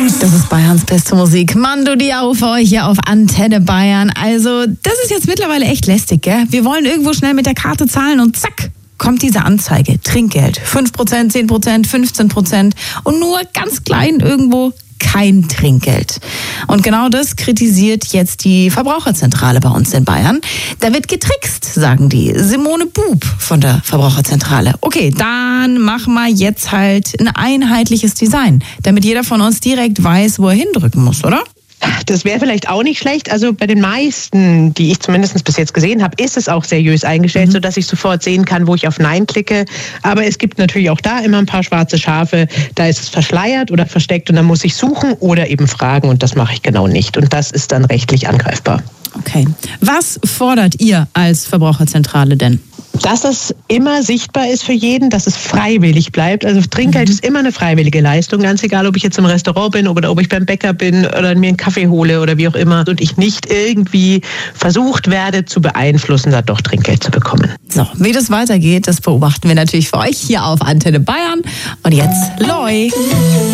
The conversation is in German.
Das ist Bayerns beste Musik. Mando Diao für euch hier auf Antenne Bayern. Also, das ist jetzt mittlerweile echt lästig, gell? Wir wollen irgendwo schnell mit der Karte zahlen und zack, kommt diese Anzeige. Trinkgeld. 5%, 10%, 15% und nur ganz klein irgendwo kein Trinkgeld. Und genau das kritisiert jetzt die Verbraucherzentrale bei uns in Bayern. Da wird getrickst, sagen die. Simone Bub von der Verbraucherzentrale. Okay, dann machen wir jetzt halt ein einheitliches Design, damit jeder von uns direkt weiß, wo er hindrücken muss, oder? Das wäre vielleicht auch nicht schlecht. Also bei den meisten, die ich zumindest bis jetzt gesehen habe, ist es auch seriös eingestellt, sodass ich sofort sehen kann, wo ich auf Nein klicke. Aber es gibt natürlich auch da immer ein paar schwarze Schafe. Da ist es verschleiert oder versteckt und dann muss ich suchen oder eben fragen und das mache ich genau nicht. Und das ist dann rechtlich angreifbar. Okay. Was fordert ihr als Verbraucherzentrale denn? Dass es immer sichtbar ist für jeden, dass es freiwillig bleibt. Also Trinkgeld ist immer eine freiwillige Leistung, ganz egal, ob ich jetzt im Restaurant bin oder ob ich beim Bäcker bin oder mir einen Kaffee hole oder wie auch immer. Und ich nicht irgendwie versucht werde zu beeinflussen, da doch Trinkgeld zu bekommen. So, wie das weitergeht, das beobachten wir natürlich für euch hier auf Antenne Bayern. Und jetzt Loi.